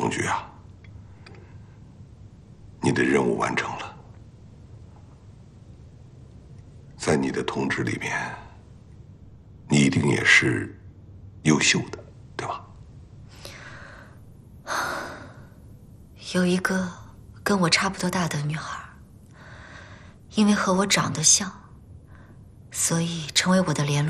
同学啊，你的任务完成了。在你的同志里面，你一定也是优秀的，对吧？ 有一个跟我差不多大的女孩，因为和我长得像，所以成为我的联络